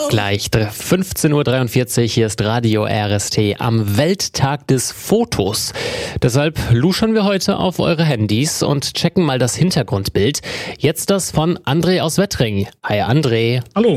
Gleich 15.43 Uhr, hier ist Radio RST am Welttag des Fotos. Deshalb luschern wir heute auf eure Handys und checken mal das Hintergrundbild. Jetzt das von André aus Wettring. Hi André. Hallo.